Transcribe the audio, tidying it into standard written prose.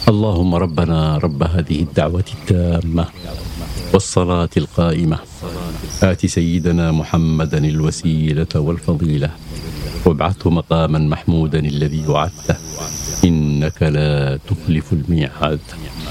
اللهم ربنا رب هذه الدعوة التامة والصلاة القائمة آت سيدنا محمدا الوسيلة والفضيلة وابعثه مقاما محمودا الذي وعدته إنك لا تخلف الميعاد.